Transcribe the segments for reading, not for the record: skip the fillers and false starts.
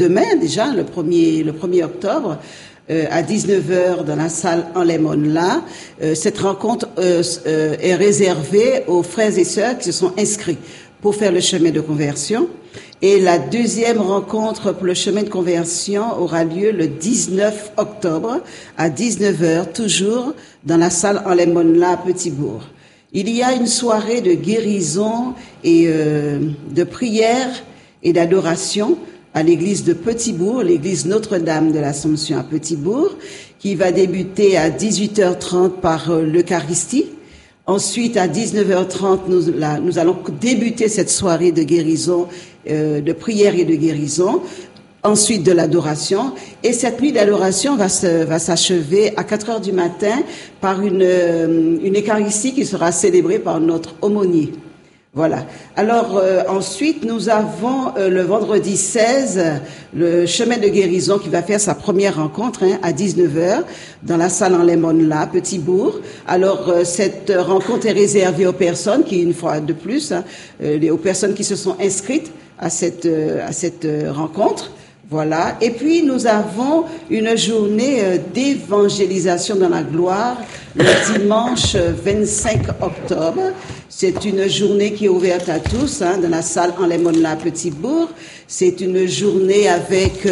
demain déjà, le 1er octobre, à 19h dans la salle Enlemonla. Cette rencontre est réservée aux frères et sœurs qui se sont inscrits pour faire le chemin de conversion. Et la deuxième rencontre pour le chemin de conversion aura lieu le 19 octobre à 19h, toujours dans la salle Enlemonla à Petit-Bourg. Il y a une soirée de guérison et de prière et d'adoration à l'église de Petit-Bourg, l'église Notre-Dame de l'Assomption à Petit-Bourg, qui va débuter à 18h30 par l'Eucharistie. Ensuite, à 19h30, nous allons débuter cette soirée de guérison, de prière et de guérison. Ensuite, de l'adoration. Et cette nuit d'adoration va s'achever à 4h du matin par une Eucharistie qui sera célébrée par notre aumônier. Voilà. Alors ensuite, nous avons le vendredi 16, le chemin de guérison qui va faire sa première rencontre à 19h dans la salle Enlemonla, Petit-Bourg. Alors cette rencontre est réservée aux personnes qui, une fois de plus, aux personnes qui se sont inscrites à cette rencontre. Voilà. Et puis, nous avons une journée d'évangélisation dans la gloire le dimanche 25 octobre. C'est une journée qui est ouverte à tous, dans la salle Enlemonla Petit-Bourg. C'est une journée avec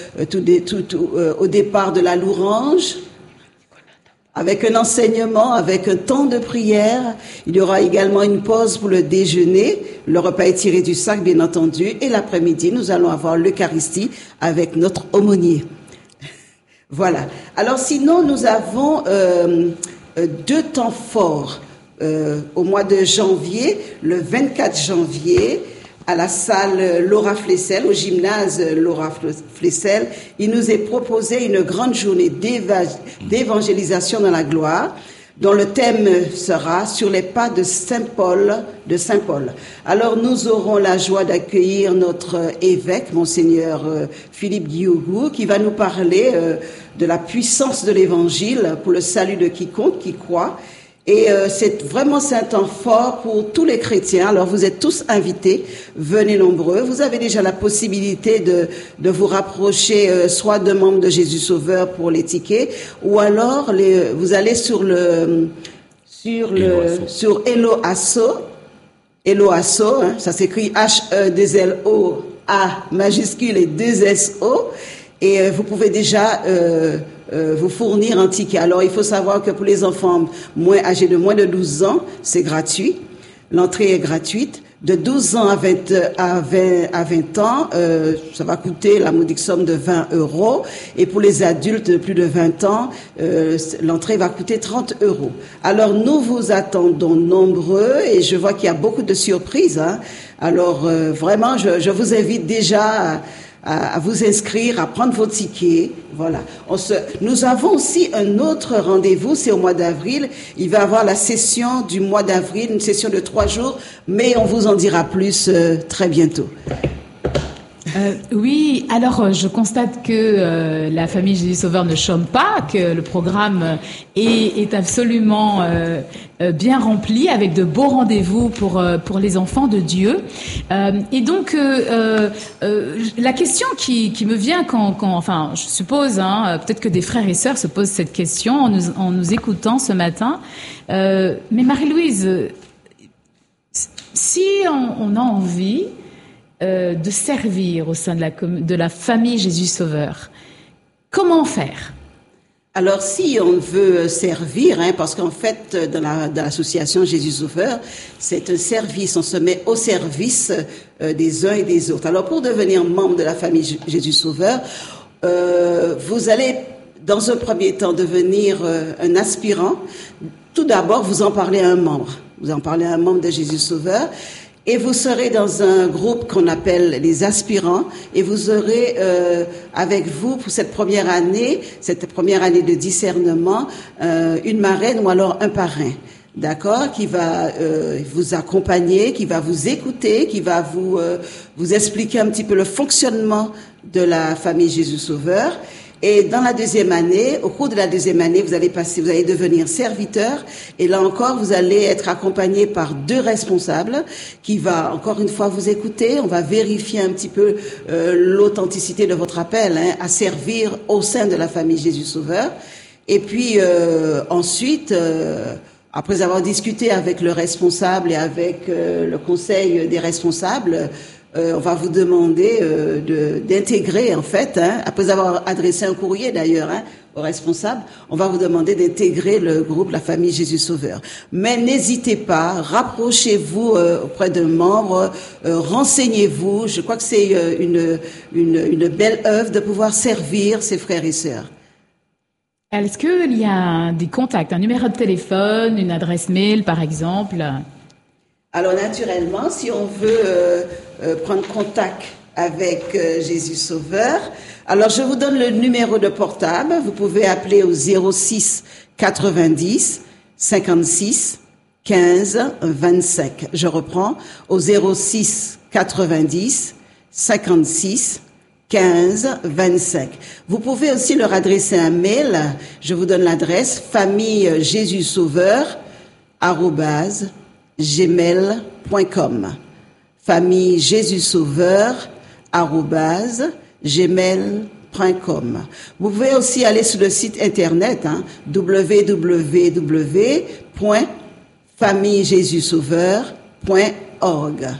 au départ de la louange, avec un enseignement, avec un temps de prière. Il y aura également une pause pour le déjeuner. Le repas est tiré du sac, bien entendu. Et l'après-midi, nous allons avoir l'Eucharistie avec notre aumônier. Voilà. Alors sinon, nous avons 2 temps forts au mois de janvier, le 24 janvier, à la salle Laura Flessel, au gymnase Laura Flessel. Il nous est proposé une grande journée d'évangélisation dans la gloire, dont le thème sera sur les pas de Saint Paul. Alors nous aurons la joie d'accueillir notre évêque, Monseigneur Philippe Guiougou, qui va nous parler de la puissance de l'évangile pour le salut de quiconque qui croit. Et c'est un temps fort pour tous les chrétiens. Alors vous êtes tous invités, venez nombreux. Vous avez déjà la possibilité de vous rapprocher soit de membres de Jésus Sauveur pour les tickets, ou alors vous allez sur Hello Asso. Hello Asso, ça s'écrit H-E-2-L-O-A majuscule et 2-S-O. Et vous pouvez déjà vous fournir un ticket. Alors, il faut savoir que pour les enfants âgés de moins de 12 ans, c'est gratuit. L'entrée est gratuite. De 12 ans à 20 ans, ça va coûter la modique somme de 20 €. Et pour les adultes de plus de 20 ans, l'entrée va coûter 30 €. Alors, nous vous attendons nombreux et je vois qu'il y a beaucoup de surprises. Alors, vraiment, je vous invite déjà à vous inscrire, à prendre vos tickets. Voilà. Nous avons aussi un autre rendez-vous, c'est au mois d'avril. Il va y avoir la session du mois d'avril, une session de 3 jours, mais on vous en dira plus très bientôt. Oui, alors je constate que la famille Jésus Sauveur ne chôme pas, que le programme est absolument bien rempli avec de beaux rendez-vous pour les enfants de Dieu. Et donc la question qui me vient quand enfin je suppose peut-être que des frères et sœurs se posent cette question en nous écoutant ce matin. Mais Marie-Louise, si on a envie de servir au sein de la famille Jésus Sauveur, comment faire? Alors, si on veut servir, parce qu'en fait, dans l'association Jésus Sauveur, c'est un service, on se met au service des uns et des autres. Alors, pour devenir membre de la famille Jésus Sauveur, vous allez, dans un premier temps, devenir un aspirant. Tout d'abord, vous en parlez à un membre. Vous en parlez à un membre de Jésus Sauveur. Et vous serez dans un groupe qu'on appelle les aspirants, et vous aurez avec vous pour cette première année de discernement, une marraine ou alors un parrain, d'accord, qui va vous accompagner, qui va vous écouter, qui va vous expliquer un petit peu le fonctionnement de la famille Jésus Sauveur. Et dans la deuxième année, au cours de la deuxième année, vous allez devenir serviteur. Et là encore, vous allez être accompagné par 2 responsables qui va encore une fois vous écouter. On va vérifier un petit peu l'authenticité de votre appel à servir au sein de la famille Jésus Sauveur. Et puis ensuite, après avoir discuté avec le responsable et avec le conseil des responsables, on va vous demander d'intégrer, en fait, après avoir adressé un courrier d'ailleurs aux responsables, on va vous demander d'intégrer le groupe La Famille Jésus Sauveur. Mais n'hésitez pas, rapprochez-vous auprès de membres, renseignez-vous. Je crois que c'est une belle œuvre de pouvoir servir ses frères et sœurs. Est-ce qu'il y a des contacts, un numéro de téléphone, une adresse mail par exemple? Alors naturellement, si on veut prendre contact avec Jésus Sauveur, alors je vous donne le numéro de portable. Vous pouvez appeler au 06 90 56 15 25. Je reprends au 06 90 56 15 25. Vous pouvez aussi leur adresser un mail. Je vous donne l'adresse famillejesussauveur@gmail.com. famillejesussauveur@gmail.com. Vous pouvez aussi aller sur le site internet www.famillejesussauveur.org.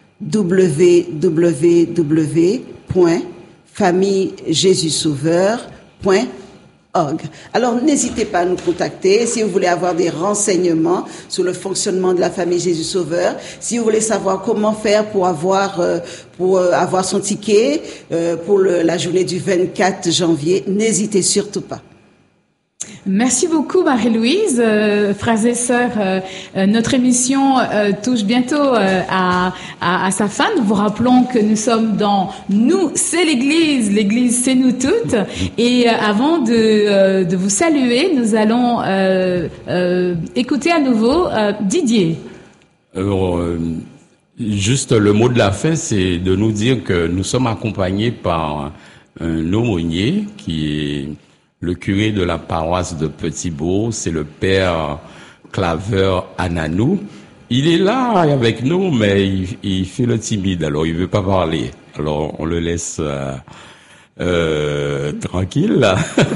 www.famillejesussauveur.org. Alors, n'hésitez pas à nous contacter si vous voulez avoir des renseignements sur le fonctionnement de la famille Jésus Sauveur, si vous voulez savoir comment faire pour avoir son ticket pour la journée du 24 janvier, n'hésitez surtout pas. Merci beaucoup Marie-Louise. Frères et sœurs, notre émission touche bientôt à sa fin. Nous vous rappelons que nous sommes dans Nous, c'est l'Église c'est nous toutes. Et avant de vous saluer, nous allons écouter à nouveau Didier. Alors, juste le mot de la fin, c'est de nous dire que nous sommes accompagnés par un aumônier qui est le curé de la paroisse de Petit-Bourg, c'est le père Claveur Ananou. Il est là avec nous, mais il fait le timide, alors il veut pas parler. Alors on le laisse tranquille.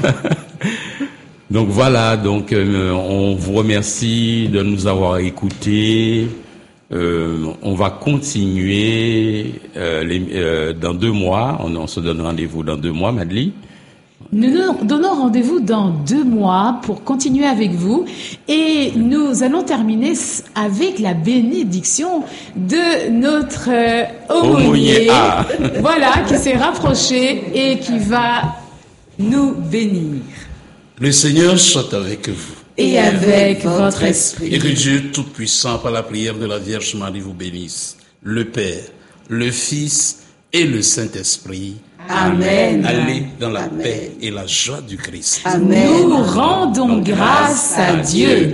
Donc voilà, on vous remercie de nous avoir écoutés. On va continuer dans 2 mois. On se donne rendez-vous dans 2 mois, Madeleine. Nous nous donnons rendez-vous dans 2 mois pour continuer avec vous et nous allons terminer avec la bénédiction de notre aumônier, voilà, qui s'est rapproché et qui va nous bénir. Le Seigneur soit avec vous. Et avec votre esprit. Et que Dieu Tout-Puissant, par la prière de la Vierge Marie, vous bénisse, le Père, le Fils et le Saint-Esprit. Amen. Allez dans la paix et la joie du Christ. Amen. Nous rendons grâce à Dieu.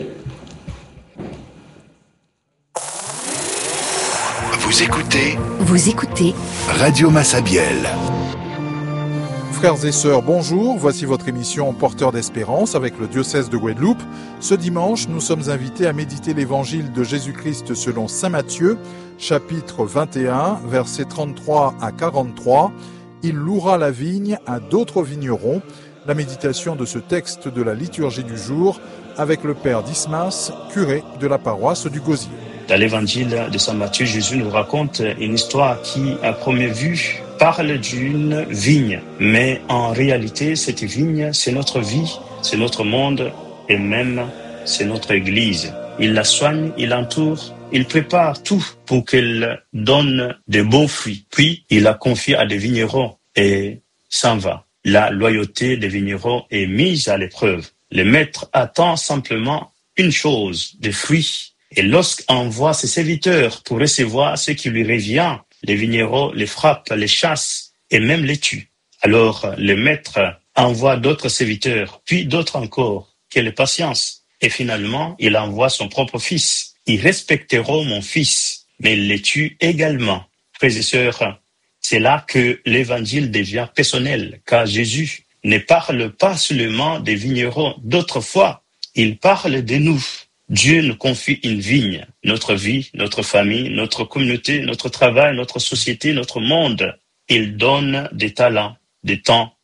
Vous écoutez Radio Massabielle. Frères et sœurs, bonjour. Voici votre émission Porteur d'espérance avec le diocèse de Guadeloupe. Ce dimanche, nous sommes invités à méditer l'évangile de Jésus-Christ selon saint Matthieu, chapitre 21, versets 33 à 43. Il louera la vigne à d'autres vignerons. La méditation de ce texte de la liturgie du jour avec le père Dismas, curé de la paroisse du Gosier. Dans l'évangile de saint Matthieu, Jésus nous raconte une histoire qui, à première vue, parle d'une vigne. Mais en réalité, cette vigne, c'est notre vie, c'est notre monde et même c'est notre Église. Il la soigne, il l'entoure, il prépare tout pour qu'elle donne de bons fruits. Puis, il la confie à des vignerons et s'en va. La loyauté des vignerons est mise à l'épreuve. Le maître attend simplement une chose, des fruits. Et lorsqu'on envoie ses serviteurs pour recevoir ce qui lui revient, les vignerons les frappent, les chassent et même les tuent. Alors, le maître envoie d'autres serviteurs, puis d'autres encore. Quelle patience! Et finalement, il envoie son propre fils. Ils respecteront mon fils, mais ils les tuent également. Frères et sœurs, c'est là que l'évangile devient personnel, car Jésus ne parle pas seulement des vignerons d'autrefois, il parle de nous. Dieu nous confie une vigne, notre vie, notre famille, notre communauté, notre travail, notre société, notre monde. Il donne des talents, du temps,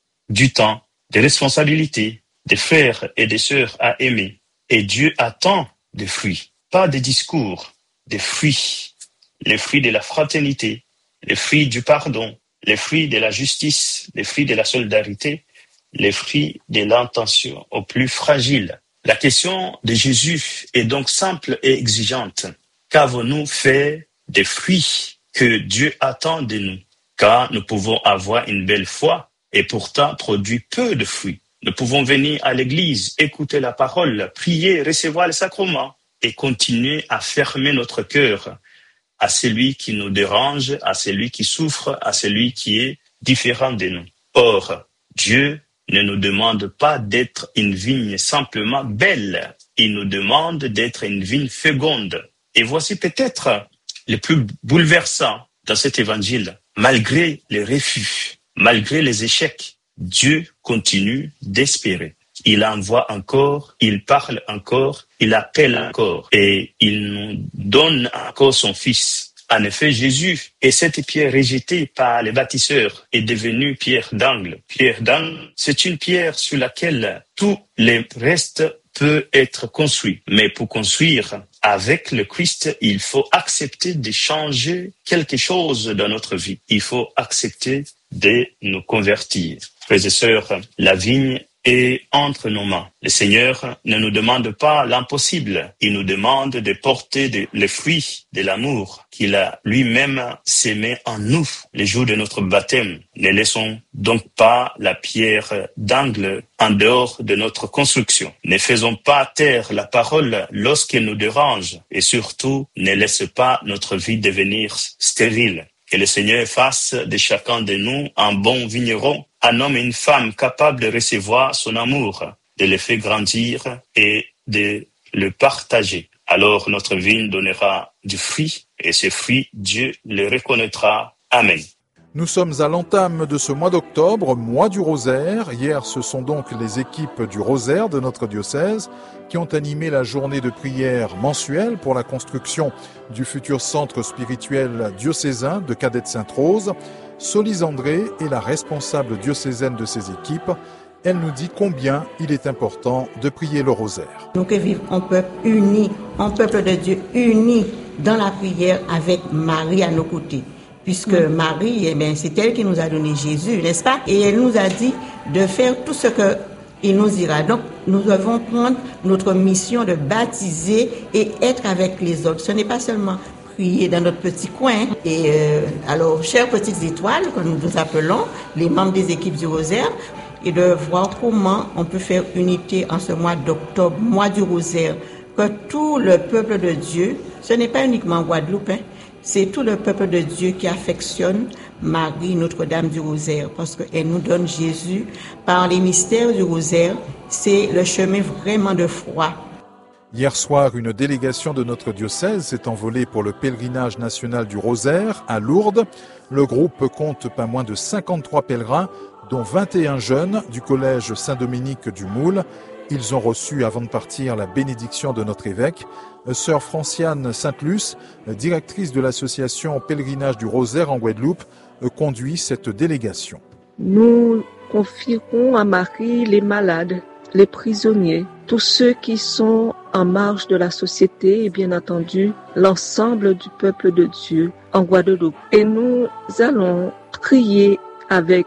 des responsabilités, des frères et des sœurs à aimer. Et Dieu attend des fruits, pas des discours, des fruits. Les fruits de la fraternité, les fruits du pardon, les fruits de la justice, les fruits de la solidarité, les fruits de l'intention aux plus fragiles. La question de Jésus est donc simple et exigeante. Qu'avons-nous fait des fruits que Dieu attend de nous? Car nous pouvons avoir une belle foi et pourtant produire peu de fruits. Nous pouvons venir à l'église, écouter la parole, prier, recevoir le sacrement et continuer à fermer notre cœur à celui qui nous dérange, à celui qui souffre, à celui qui est différent de nous. Or, Dieu ne nous demande pas d'être une vigne simplement belle. Il nous demande d'être une vigne féconde. Et voici peut-être le plus bouleversant dans cet évangile. Malgré les refus, malgré les échecs, Dieu continue d'espérer. Il envoie encore, il parle encore, il appelle encore et il nous donne encore son Fils. En effet, Jésus et cette pierre rejetée par les bâtisseurs est devenue pierre d'angle. Pierre d'angle, c'est une pierre sur laquelle tout le reste peut être construit. Mais pour construire avec le Christ, il faut accepter de changer quelque chose dans notre vie. Il faut accepter de nous convertir. Frères et sœurs, la vigne est entre nos mains. Le Seigneur ne nous demande pas l'impossible. Il nous demande de porter les fruits de l'amour qu'il a lui-même sémé en nous les jours de notre baptême. Ne laissons donc pas la pierre d'angle en dehors de notre construction. Ne faisons pas taire la parole lorsqu'elle nous dérange et surtout ne laisse pas notre vie devenir stérile. Que le Seigneur fasse de chacun de nous un bon vigneron, un homme et une femme capables de recevoir son amour, de le faire grandir et de le partager. Alors notre vigne donnera du fruit et ces fruits, Dieu les reconnaîtra. Amen. Nous sommes à l'entame de ce mois d'octobre, mois du rosaire. Hier, ce sont donc les équipes du rosaire de notre diocèse qui ont animé la journée de prière mensuelle pour la construction du futur centre spirituel diocésain de Cadette Sainte-Rose. Solise André est la responsable diocésaine de ces équipes. Elle nous dit combien il est important de prier le rosaire. Nous que vivons un peuple uni, un peuple de Dieu uni dans la prière avec Marie à nos côtés. Puisque Marie, c'est elle qui nous a donné Jésus, n'est-ce pas? Et elle nous a dit de faire tout ce qu'il nous dira. Donc, nous devons prendre notre mission de baptiser et être avec les autres. Ce n'est pas seulement prier dans notre petit coin. Et alors, chères petites étoiles, que nous nous appelons, les membres des équipes du rosaire, et de voir comment on peut faire unité en ce mois d'octobre, mois du rosaire, que tout le peuple de Dieu, ce n'est pas uniquement Guadeloupe, c'est tout le peuple de Dieu qui affectionne Marie, Notre-Dame du Rosaire, parce qu'elle nous donne Jésus par les mystères du rosaire. C'est le chemin vraiment de foi. Hier soir, une délégation de notre diocèse s'est envolée pour le pèlerinage national du rosaire à Lourdes. Le groupe compte pas moins de 53 pèlerins, dont 21 jeunes du collège Saint-Dominique du Moule. Ils ont reçu, avant de partir, la bénédiction de notre évêque. Sœur Franciane Sainte-Luce, directrice de l'association Pèlerinage du Rosaire en Guadeloupe, conduit cette délégation. Nous confierons à Marie les malades, les prisonniers, tous ceux qui sont en marge de la société et bien entendu l'ensemble du peuple de Dieu en Guadeloupe. Et nous allons prier avec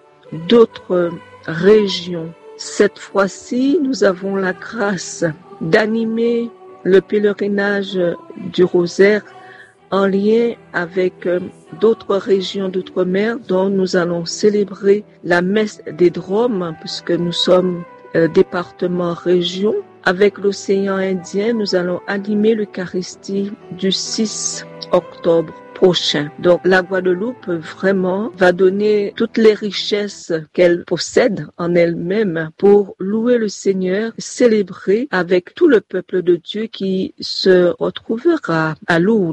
d'autres régions. Cette fois-ci, nous avons la grâce d'animer le pèlerinage du rosaire en lien avec d'autres régions d'outre-mer dont nous allons célébrer la messe des Drômes puisque nous sommes département région. Avec l'océan Indien, nous allons animer l'Eucharistie du 6 octobre prochain. Donc la Guadeloupe vraiment va donner toutes les richesses qu'elle possède en elle-même pour louer le Seigneur, célébrer avec tout le peuple de Dieu qui se retrouvera à Lourdes.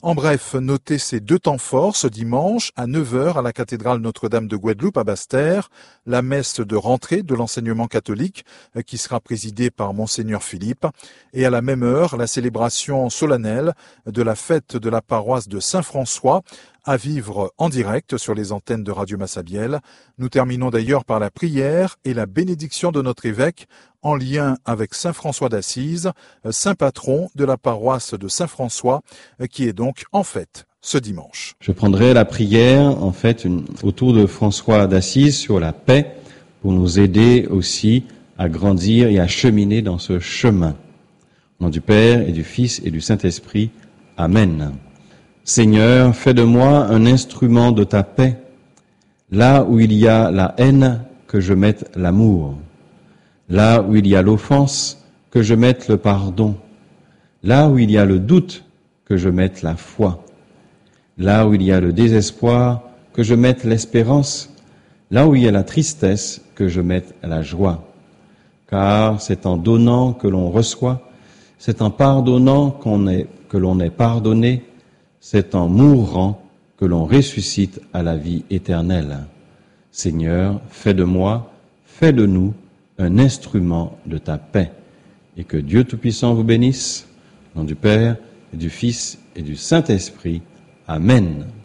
En bref, notez ces 2 temps forts ce dimanche à 9h à la cathédrale Notre-Dame de Guadeloupe à Basse-Terre, la messe de rentrée de l'enseignement catholique qui sera présidée par Monseigneur Philippe, et à la même heure la célébration solennelle de la fête de la paroisse de Saint-François, à vivre en direct sur les antennes de Radio Massabielle. Nous terminons d'ailleurs par la prière et la bénédiction de notre évêque en lien avec Saint François d'Assise, saint patron de la paroisse de Saint-François, qui est donc en fête ce dimanche. Je prendrai la prière en fait autour de François d'Assise sur la paix pour nous aider aussi à grandir et à cheminer dans ce chemin. Au nom du Père et du Fils et du Saint-Esprit. Amen. Seigneur, fais de moi un instrument de ta paix. Là où il y a la haine, que je mette l'amour. Là où il y a l'offense, que je mette le pardon. Là où il y a le doute, que je mette la foi. Là où il y a le désespoir, que je mette l'espérance. Là où il y a la tristesse, que je mette la joie. Car c'est en donnant que l'on reçoit, c'est en pardonnant que l'on est pardonné, c'est en mourant que l'on ressuscite à la vie éternelle. Seigneur, fais de moi, fais de nous un instrument de ta paix. Et que Dieu Tout-Puissant vous bénisse, au nom du Père, et du Fils, et du Saint-Esprit. Amen.